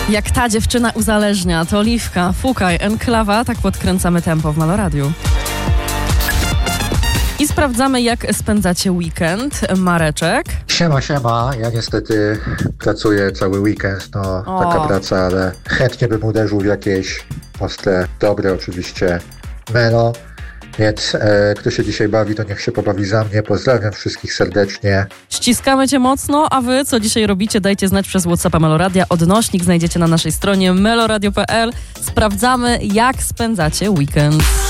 Jak ta dziewczyna uzależnia, to Oliwka, Fukaj, Enklawa, tak podkręcamy tempo w Meloradiu. I sprawdzamy, jak spędzacie weekend. Mareczek. Siema. Ja niestety pracuję cały weekend, taka praca, ale chętnie bym uderzył w jakieś ostre, dobre oczywiście melo. Więc kto się dzisiaj bawi, to niech się pobawi za mnie. Pozdrawiam wszystkich serdecznie. Ściskamy cię mocno, a wy co dzisiaj robicie? Dajcie znać przez WhatsAppa Meloradia. Odnośnik znajdziecie na naszej stronie meloradio.pl. Sprawdzamy, jak spędzacie weekend.